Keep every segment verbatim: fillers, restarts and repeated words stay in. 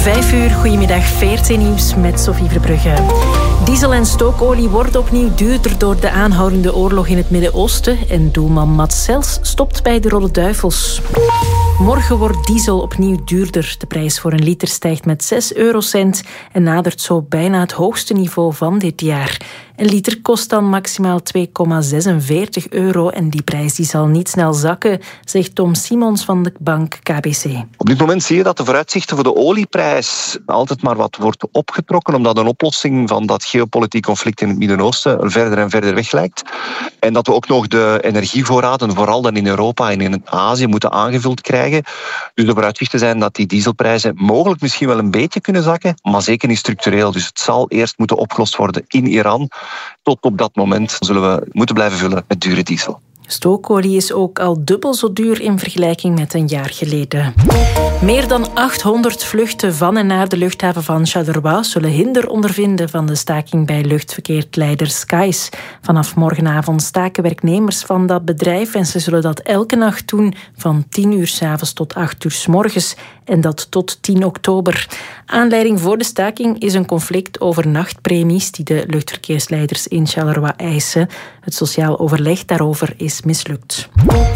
Vijf uur, goedemiddag, V R T-nieuws met Sophie Verbrugge. Diesel en stookolie worden opnieuw duurder door de aanhoudende oorlog in het Midden-Oosten. En doelman Mats Sels stopt bij de Rode Duivels. Morgen wordt diesel opnieuw duurder. De prijs voor een liter stijgt met zes eurocent en nadert zo bijna het hoogste niveau van dit jaar. Een liter kost dan maximaal twee komma zesenveertig euro en die prijs die zal niet snel zakken, zegt Tom Simons van de bank K B C. Op dit moment zie je dat de vooruitzichten voor de olieprijs altijd maar wat wordt opgetrokken, omdat een oplossing van dat geopolitiek conflict in het Midden-Oosten verder en verder weg lijkt. En dat we ook nog de energievoorraden, vooral dan in Europa en in Azië, moeten aangevuld krijgen. Dus de vooruitzichten zijn dat die dieselprijzen mogelijk misschien wel een beetje kunnen zakken, maar zeker niet structureel. Dus het zal eerst moeten opgelost worden in Iran. Tot op dat moment zullen we moeten blijven vullen met dure diesel. Stookolie is ook al dubbel zo duur in vergelijking met een jaar geleden. Meer dan achthonderd vluchten van en naar de luchthaven van Charleroi zullen hinder ondervinden van de staking bij luchtverkeersleider Skies. Vanaf morgenavond staken werknemers van dat bedrijf en ze zullen dat elke nacht doen van tien uur 's avonds tot acht uur 's morgens en dat tot tien oktober. Aanleiding voor de staking is een conflict over nachtpremies die de luchtverkeersleiders in Charleroi eisen. Het sociaal overleg daarover is mislukt.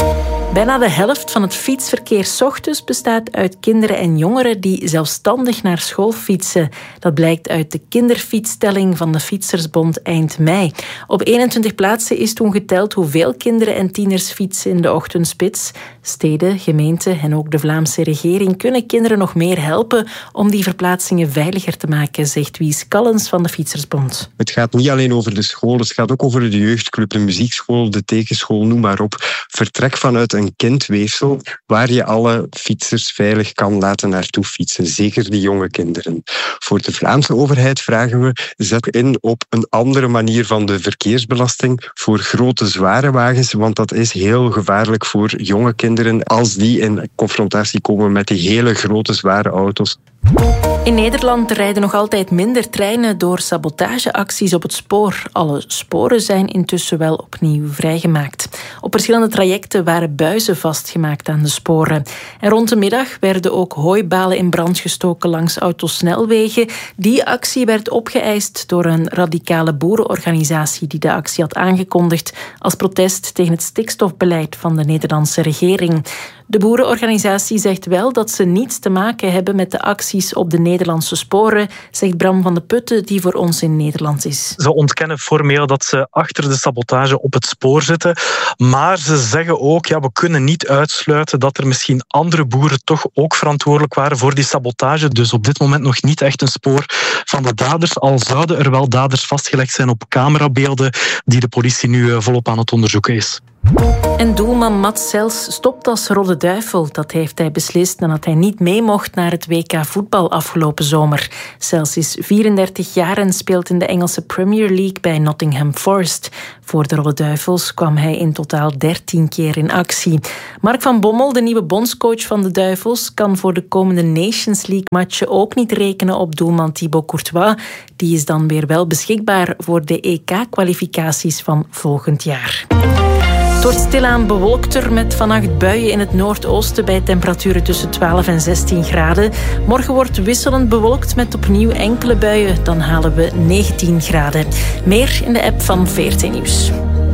Bijna de helft van het fietsverkeer 's ochtends bestaat uit kinderen en jongeren die zelfstandig naar school fietsen. Dat blijkt uit de kinderfietstelling van de Fietsersbond eind mei. Op eenentwintig plaatsen is toen geteld hoeveel kinderen en tieners fietsen in de ochtendspits. Steden, gemeenten en ook de Vlaamse regering kunnen kinderen nog meer helpen om die verplaatsingen veiliger te maken, zegt Wies Callens van de Fietsersbond. Het gaat niet alleen over de school, het gaat ook over de jeugdclub, de muziekschool, de tekenschool, noem maar op. Vertrek vanuit een kindweefsel waar je alle fietsers veilig kan laten naartoe fietsen. Zeker die jonge kinderen. Voor de Vlaamse overheid vragen we, zet in op een andere manier van de verkeersbelasting voor grote, zware wagens, want dat is heel gevaarlijk voor jonge kinderen als die in confrontatie komen met die hele grote, zware auto's. In Nederland rijden nog altijd minder treinen door sabotageacties op het spoor. Alle sporen zijn intussen wel opnieuw vrijgemaakt. Op verschillende trajecten waren buizen vastgemaakt aan de sporen. En rond de middag werden ook hooibalen in brand gestoken langs autosnelwegen. Die actie werd opgeëist door een radicale boerenorganisatie die de actie had aangekondigd als protest tegen het stikstofbeleid van de Nederlandse regering. De boerenorganisatie zegt wel dat ze niets te maken hebben met de acties op de Nederlandse sporen, zegt Bram van de Putten, die voor ons in Nederland is. Ze ontkennen formeel dat ze achter de sabotage op het spoor zitten, maar ze zeggen ook, ja, we kunnen niet uitsluiten dat er misschien andere boeren toch ook verantwoordelijk waren voor die sabotage. Dus op dit moment nog niet echt een spoor van de daders, al zouden er wel daders vastgelegd zijn op camerabeelden die de politie nu volop aan het onderzoeken is. En doelman Mats Sels stopt als Rode Duivel. Dat heeft hij beslist nadat hij niet mee mocht naar het W K voetbal afgelopen zomer. Sels is vierendertig jaar en speelt in de Engelse Premier League bij Nottingham Forest. Voor de Rode Duivels kwam hij in totaal dertien keer in actie. Mark van Bommel, de nieuwe bondscoach van de Duivels, kan voor de komende Nations League-matchen ook niet rekenen op doelman Thibaut Courtois. Die is dan weer wel beschikbaar voor de E K-kwalificaties van volgend jaar. Het wordt stilaan bewolkter met vannacht buien in het noordoosten bij temperaturen tussen twaalf en zestien graden. Morgen wordt wisselend bewolkt met opnieuw enkele buien. Dan halen we negentien graden. Meer in de app van V R T Nieuws.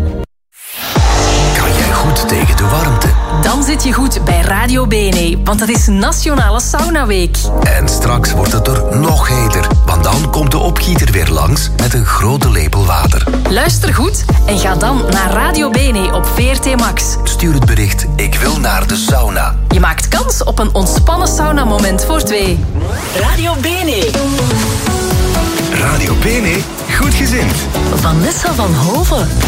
Kan jij goed tegen de warmte? Dan zit je goed bij Radio B N E, want het is Nationale Saunaweek. En straks wordt het er nog heter, want dan komt de opgieter weer langs met een grote lepel water. Luister goed en ga dan naar Radio B N E op V R T Max. Stuur het bericht, ik wil naar de sauna. Je maakt kans op een ontspannen saunamoment voor twee. Radio B N E. Radio B N E, goed gezind. Vanessa van Hoven.